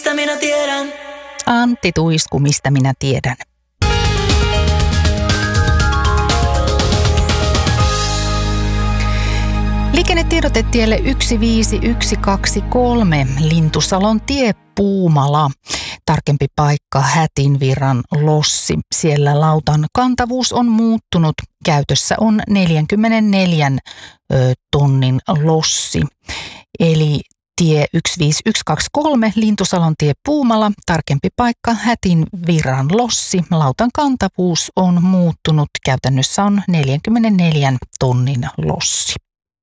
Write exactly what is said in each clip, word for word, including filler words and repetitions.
mistä minä tiedän. Antti Tuisku, mistä minä tiedän. Liikennetiedotetielle yksi viisi yksi kaksi kolme, Lintusalon tie, Puumala. Tarkempi paikka Hätinvirran lossi. Siellä lautan kantavuus on muuttunut. Käytössä on neljäkymmentäneljä ö, tonnin lossi. Eli tie yksi viisi yksi kaksi kolme, Lintusalon tie, Puumala. Tarkempi paikka Hätinvirran lossi. Lautan kantavuus on muuttunut. Käytännössä on neljäkymmentäneljä tonnin lossi.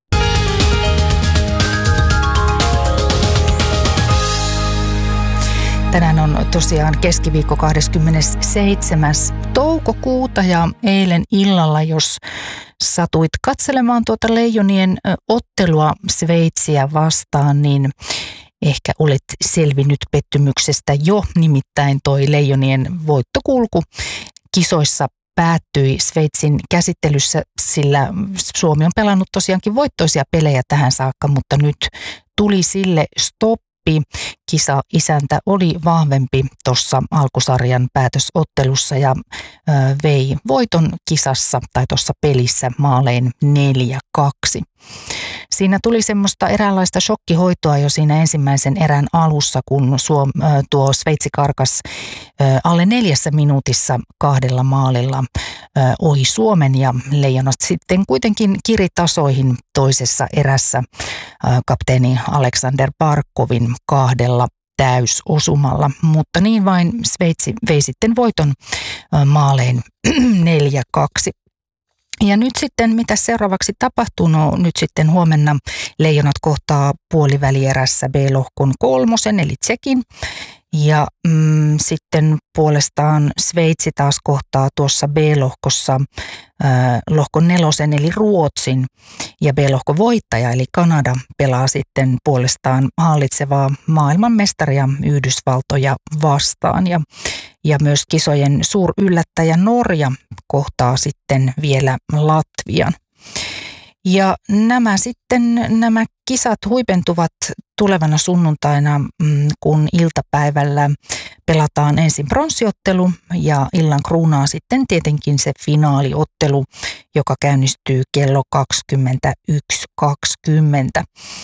Tänään on tosiaan keskiviikko kahdeskymmenesseitsemäs toukokuuta ja eilen illalla, jos satuit katselemaan tuota Leijonien ottelua Sveitsiä vastaan, niin ehkä olet selvinnyt pettymyksestä jo, nimittäin toi Leijonien voittokulku kisoissa päättyi Sveitsin käsittelyssä, sillä Suomi on pelannut tosiaankin voittoisia pelejä tähän saakka, mutta nyt tuli sille stop. Kisa-isäntä oli vahvempi tuossa alkusarjan päätösottelussa ja ö, vei voiton kisassa tai tuossa pelissä maalein neljä kaksi. Siinä tuli semmoista eräänlaista shokkihoitoa jo siinä ensimmäisen erän alussa, kun Suom, ö, tuo Sveitsi karkas ö, alle neljässä minuutissa kahdella maalilla ö, ohi Suomen ja Leijonat sitten kuitenkin kiri tasoihin toisessa erässä ö, kapteeni Aleksander Barkovin kahdella täysosumalla, mutta niin vain Sveitsi vei sitten voiton ö, maalein neljä kaksi. Ja nyt sitten, mitä seuraavaksi tapahtuu? No nyt sitten huomenna Leijonat kohtaa puolivälierässä B-lohkon kolmosen, eli Tsekin. Ja mm, sitten puolestaan Sveitsi taas kohtaa tuossa B-lohkossa äh, lohkon nelosen, eli Ruotsin. Ja B-lohkon voittaja, eli Kanada, pelaa sitten puolestaan hallitsevaa maailmanmestaria Yhdysvaltoja vastaan. Ja, ja myös kisojen suuryllättäjä Norja kohtaa sitten vielä Latvian. Ja nämä sitten, nämä kisat huipentuvat tulevana sunnuntaina, kun iltapäivällä pelataan ensin pronssiottelu ja illan kruunaa sitten tietenkin se finaaliottelu, joka käynnistyy kello kaksikymmentäyksi kaksikymmentä.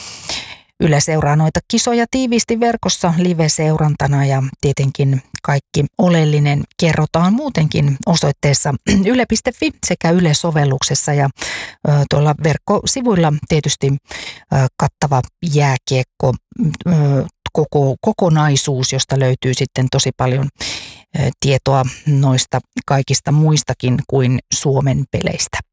Yle seuraa noita kisoja tiiviisti verkossa live-seurantana ja tietenkin kaikki oleellinen kerrotaan muutenkin osoitteessa yle piste fi sekä Yle-sovelluksessa ja ö, tuolla verkkosivuilla tietysti ö, kattava jääkiekko ö, koko, kokonaisuus, josta löytyy sitten tosi paljon ö, tietoa noista kaikista muistakin kuin Suomen peleistä.